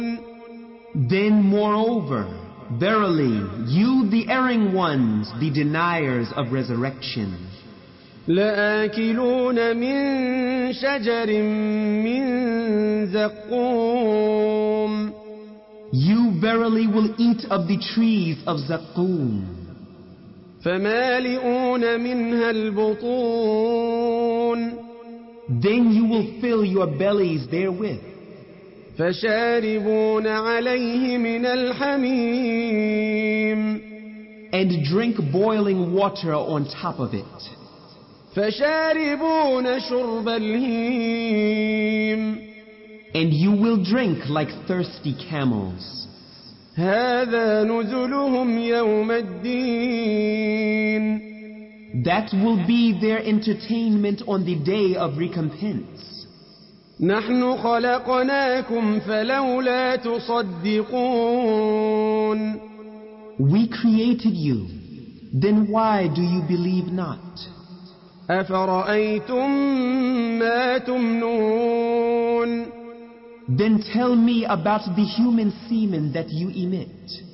Then moreover, verily, you the erring ones, the deniers of resurrection, لآكلون من شجر من زقوم you verily will eat of the trees of Zaqqum, فمالئون منها البطون then you will fill your bellies therewith, فشاربون عليه من الحميم and drink boiling water on top of it, فشاربون شرب الهيم and you will drink like thirsty camels. هذا نزلهم يوم الدين That will be their entertainment on the day of recompense. نحن خلقناكم فلولا تصدقون We created you, then why do you believe not? أفرأيتم ما تمنون Then tell me about the human semen that you emit.